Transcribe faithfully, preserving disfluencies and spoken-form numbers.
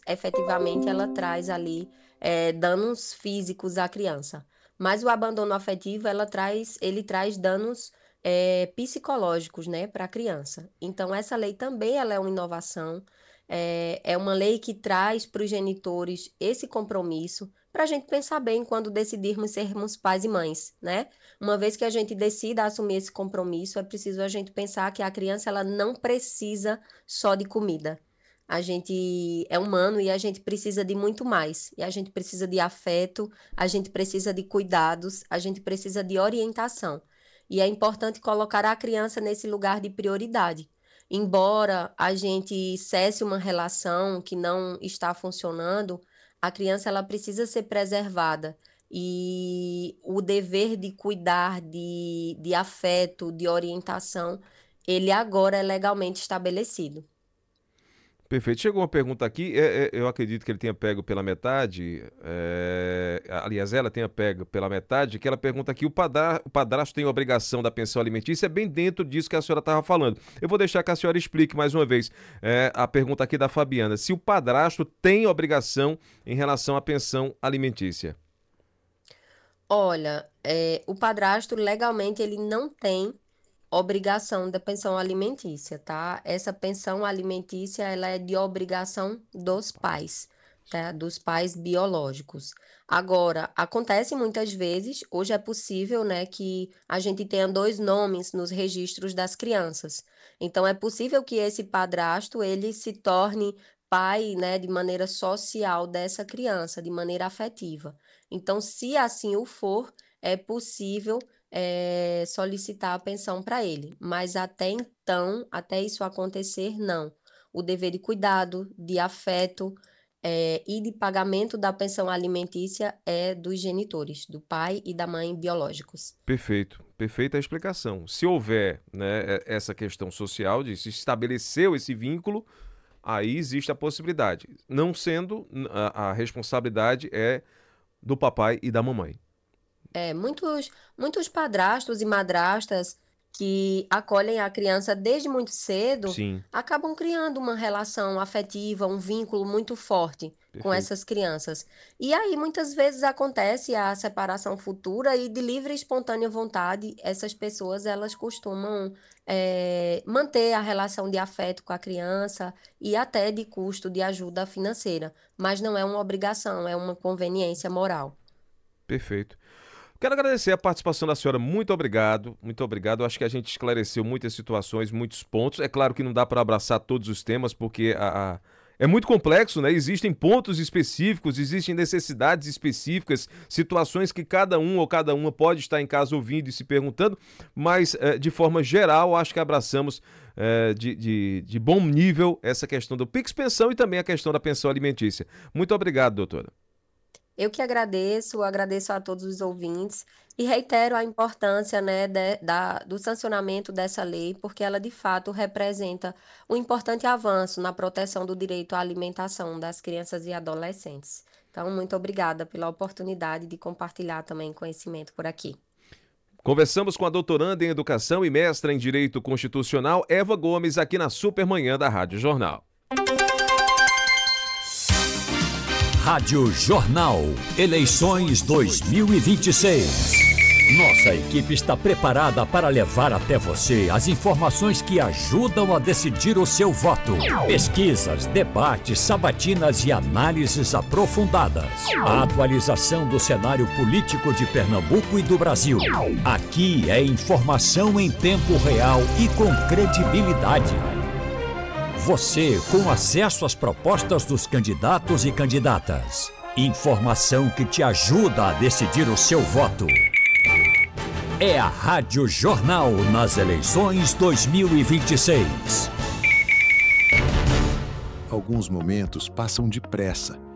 efetivamente ela traz ali é, danos físicos à criança. Mas o abandono afetivo, ela traz, ele traz danos é, psicológicos, né, para a criança. Então, essa lei também ela é uma inovação, é, é uma lei que traz para os genitores esse compromisso, para a gente pensar bem quando decidirmos sermos pais e mães, né? Uma vez que a gente decida assumir esse compromisso, é preciso a gente pensar que a criança ela não precisa só de comida. A gente é humano e a gente precisa de muito mais. E a gente precisa de afeto, a gente precisa de cuidados, a gente precisa de orientação. E é importante colocar a criança nesse lugar de prioridade. Embora a gente cesse uma relação que não está funcionando, a criança ela precisa ser preservada. E o dever de cuidar, de, de afeto, de orientação, ele agora é legalmente estabelecido. Perfeito. Chegou uma pergunta aqui, é, é, eu acredito que ele tenha pego pela metade, é, aliás, ela tenha pego pela metade, que ela pergunta aqui, o, padra, o padrasto tem obrigação da pensão alimentícia, é bem dentro disso que a senhora estava falando. Eu vou deixar que a senhora explique mais uma vez é, a pergunta aqui da Fabiana, se o padrasto tem obrigação em relação à pensão alimentícia. Olha, é, o padrasto legalmente ele não tem obrigação da pensão alimentícia, tá? Essa pensão alimentícia, ela é de obrigação dos pais, tá? Dos pais biológicos. Agora, acontece muitas vezes, hoje é possível, né, que a gente tenha dois nomes nos registros das crianças. Então, é possível que esse padrasto, ele se torne pai, né, de maneira social dessa criança, de maneira afetiva. Então, se assim o for, é possível é, solicitar a pensão para ele. Mas até então, até isso acontecer, não. O dever de cuidado, de afeto é, e de pagamento da pensão alimentícia é dos genitores, do pai e da mãe biológicos. Perfeito, perfeita a explicação. Se houver, né, essa questão social de se estabeleceu esse vínculo, aí existe a possibilidade. Não sendo, a, a responsabilidade é do papai e da mamãe. É, muitos, muitos padrastos e madrastas que acolhem a criança desde muito cedo Sim, acabam criando uma relação afetiva, um vínculo muito forte com perfeito. essas crianças. E aí muitas vezes acontece a separação futura e de livre e espontânea vontade, essas pessoas elas costumam é, manter a relação de afeto com a criança e até de custo de ajuda financeira, mas não é uma obrigação, é uma conveniência moral. Perfeito. Quero agradecer a participação da senhora. Muito obrigado, muito obrigado. Eu acho que a gente esclareceu muitas situações, muitos pontos. É claro que não dá para abraçar todos os temas, porque a, a- é muito complexo, né? Existem pontos específicos, existem necessidades específicas, situações que cada um ou cada uma pode estar em casa ouvindo e se perguntando, mas eh, de forma geral, acho que abraçamos eh, de, de, de bom nível essa questão do Pix Pensão e também a questão da pensão alimentícia. Muito obrigado, doutora. Eu que agradeço, agradeço a todos os ouvintes e reitero a importância, né, de- da, do sancionamento dessa lei, porque ela de fato representa um importante avanço na proteção do direito à alimentação das crianças e adolescentes. Então, muito obrigada pela oportunidade de compartilhar também conhecimento por aqui. Conversamos com a doutoranda em Educação e mestra em Direito Constitucional, Eva Gomes, aqui na Supermanhã da Rádio Jornal. Rádio Jornal. Eleições dois mil e vinte e seis. Nossa equipe está preparada para levar até você as informações que ajudam a decidir o seu voto. Pesquisas, debates, sabatinas e análises aprofundadas. A atualização do cenário político de Pernambuco e do Brasil. Aqui é informação em tempo real e com credibilidade. Você com acesso às propostas dos candidatos e candidatas. Informação que te ajuda a decidir o seu voto. É a Rádio Jornal nas eleições dois mil e vinte e seis. Alguns momentos passam depressa